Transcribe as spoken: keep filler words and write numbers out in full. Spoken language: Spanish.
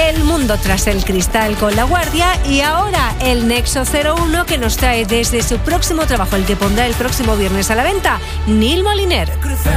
El mundo tras el cristal con La Guardia y ahora el Nexo cero uno que nos trae desde su próximo trabajo, el que pondrá el próximo viernes a la venta, Neil Moliner.